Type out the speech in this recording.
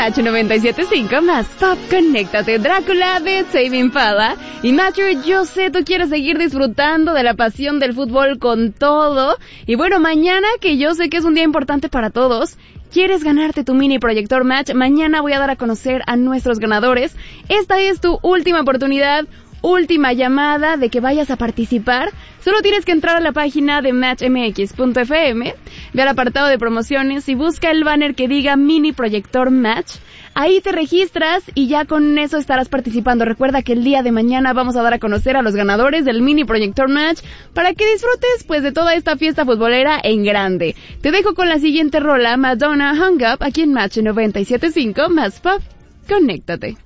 Match 97.5 más Pop, conéctate. Drácula de Tame Impala. Y Matthew, yo sé, tú quieres seguir disfrutando de la pasión del fútbol con todo. Y bueno, mañana, que yo sé que es un día importante para todos, ¿quieres ganarte tu mini proyector Match? Mañana voy a dar a conocer a nuestros ganadores. Esta es tu última oportunidad, última llamada de que vayas a participar. Solo tienes que entrar a la página de matchmx.fm, ve al apartado de promociones y busca el banner que diga Mini Proyector Match. Ahí te registras y ya con eso estarás participando. Recuerda que el día de mañana vamos a dar a conocer a los ganadores del Mini Proyector Match para que disfrutes pues de toda esta fiesta futbolera en grande. Te dejo con la siguiente rola, Madonna Hung Up, aquí en Match 97.5 más Pop. Conéctate.